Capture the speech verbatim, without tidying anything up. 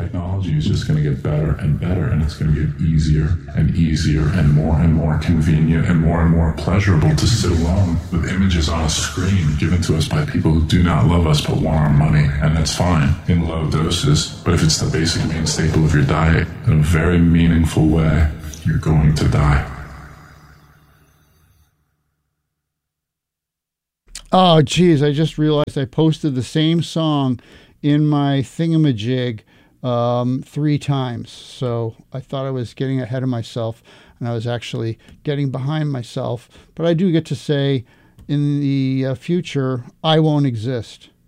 Technology is just going to get better and better, and it's going to get easier and easier and more and more convenient and more and more pleasurable to sit alone with images on a screen given to us by people who do not love us but want our money. And that's fine in low doses, but if it's the basic main staple of your diet, in a very meaningful way, you're going to die. Oh, geez, I just realized I posted the same song in my thingamajig um, three times. So I thought I was getting ahead of myself, and I was actually getting behind myself. But I do get to say, in the uh, future, I won't exist.